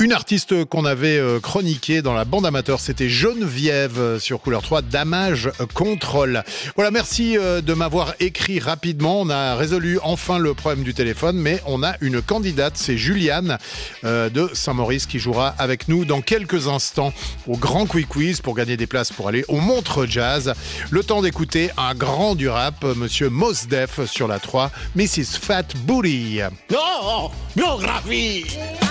Une artiste qu'on avait chroniquée dans la bande amateur, c'était Geneviève sur Couleur 3, Damage Control. Voilà, merci de m'avoir écrit rapidement. On a résolu enfin le problème du téléphone, mais on a une candidate, c'est Juliane de Saint-Maurice qui jouera avec nous dans quelques instants au Grand Quiz pour gagner des places pour aller au Montreux Jazz. Le temps d'écouter un grand du rap, Monsieur Mos Def sur la 3, Mrs. Fat Booty. Non, biographie.